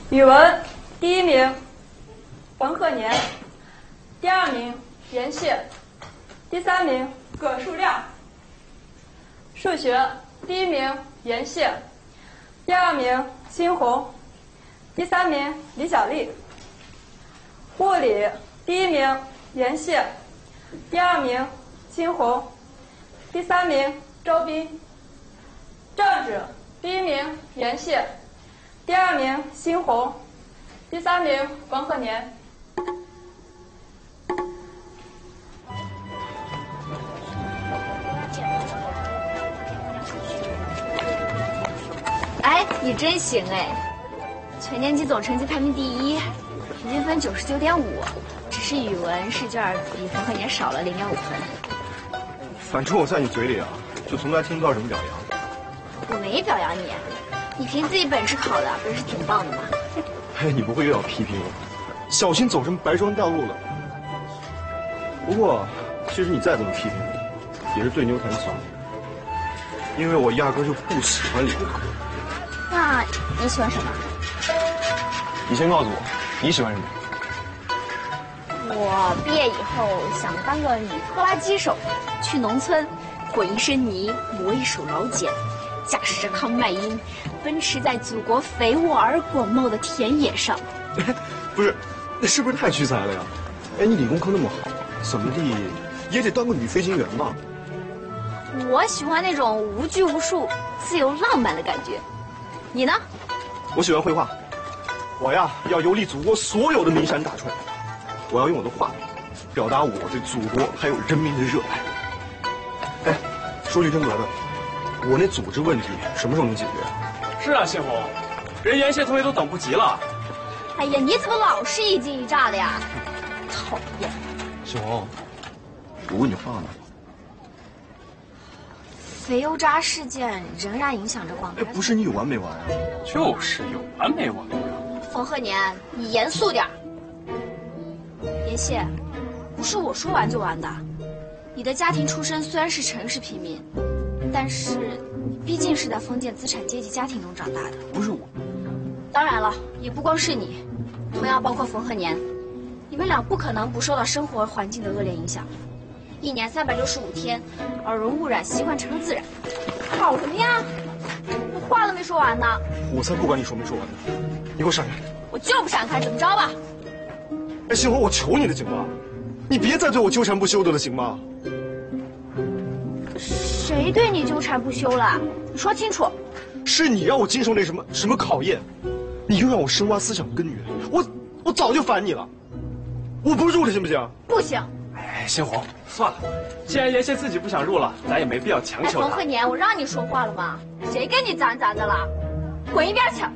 语文第1名冯鹤年，第2名严谢，第3名葛树亮。数学第1名严谢，第2名辛红，第3名李小丽。物理第1名严谢，第2名辛红，第3名周斌。政治第1名严谢，第2名辛红，第3名冯鹤年。 哎，你真行哎！全年级总成绩排名第1，平均分99.5，只是语文试卷比冯鹤年少了0.5分。 反正我在你嘴里啊，就从来听不到什么表扬。 我没表扬你，你凭自己本事考的，不是挺棒的吗？ 哎，你不会又要批评我？小心走上白霜道路了。不过，其实你再怎么批评我，也是对牛弹琴，因为我压根就不喜欢理工科。 那你喜欢什么？ 你先告诉我，你喜欢什么？ 我毕业以后想当个女拖拉机手，去农村滚一身泥，磨一手老茧，驾驶着康迈英，奔驰在祖国肥沃而广袤的田野上。 不是，那是不是太屈才了呀？哎，你理工科那么好，怎么地也得当个女飞行员吧？ 我喜欢那种无拘无束、自由浪漫的感觉。你呢？ 我喜欢绘画，我呀要游历祖国所有的名山大川，我要用我的画表达我对祖国还有人民的热爱。哎，说句真格的，我那组织问题什么时候能解决？ 是啊，谢红，人严谢同学都等不及了。 哎呀，你怎么老是一惊一乍的呀？讨厌！ 小红，我问你话呢。 肥油渣事件仍然影响着广大。 哎，不是你有完没完啊？ 就是有完没完呀？ 冯鹤年，你严肃点儿。严谢，不是我说完就完的。你的家庭出身虽然是城市平民，但是你毕竟是在封建资产阶级家庭中长大的。 不是我。 当然了，也不光是你，同样包括冯鹤年，你们俩不可能不受到生活环境的恶劣影响。1年365天，耳濡目染，习惯成了自然。吵什么呀？我话都没说完呢。 我才不管你说没说完呢，你给我闪开！ 我就不闪开，怎么着吧？ 哎，星红，我求你了，行吗？你别再对我纠缠不休的了，行吗？ 谁对你纠缠不休了？你说清楚。 是你让我经受那什么考验，你又让我深挖思想根源，我早就烦你了。我不入了，行不行？ 不行。 哎，星红，算了，既然严谢自己不想入了，咱也没必要强求他。 冯鹤年，我让你说话了吗？谁跟你攒的了？滚一边去！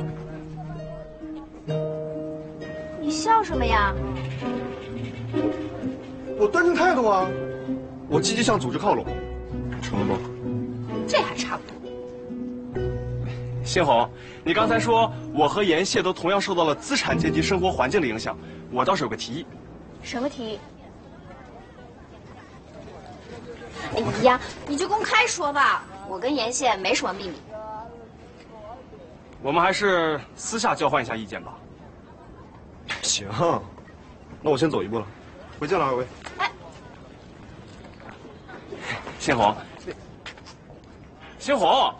你笑什么呀？ 我端正态度啊，我积极向组织靠拢，成了吗？ 这还差不多。 星红，你刚才说我和严谢都同样受到了资产阶级生活环境的影响，我倒是有个提议。 什么提议？哎呀，你就公开说吧，我跟严谢没什么秘密。 我们还是私下交换一下意见吧。 行，那我先走一步了，回见了，二位。 哎， 星红，星红。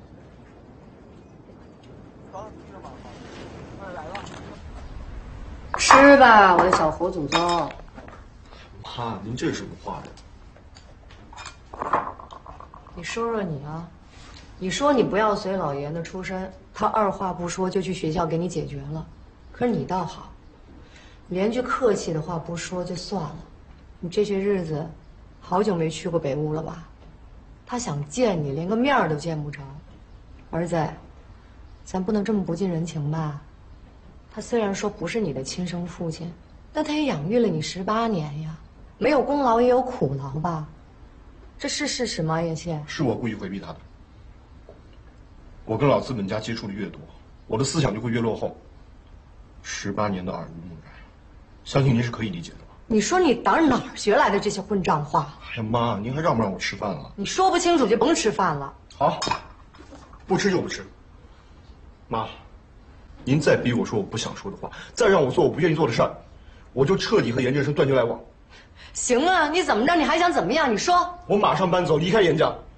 吃吧，我的小活祖宗。 妈，您这是什么话呀？ 你说说你啊，你说你不要随老爷子出身，他二话不说就去学校给你解决了。可是你倒好，连句客气的话不说就算了。你这些日子好久没去过北屋了吧？他想见你，连个面都见不着。儿子，咱不能这么不近人情吧？他虽然说不是你的亲生父亲，但他也养育了你18年呀，没有功劳也有苦劳吧？这是事实吗，叶谢？ 是我故意回避他的。我跟老资本家接触的越多，我的思想就会越落后。18年的耳濡目染，相信您是可以理解的吧？ 你说你哪儿学来的这些混账话？ 哎呀妈，您还让不让我吃饭了？ 你说不清楚就甭吃饭了。 好，不吃就不吃。妈， 您再逼我说我不想说的话，再让我做我不愿意做的事儿，我就彻底和严振声断绝来往。 行啊，你怎么着？你还想怎么样？你说。 我马上搬走，离开严家。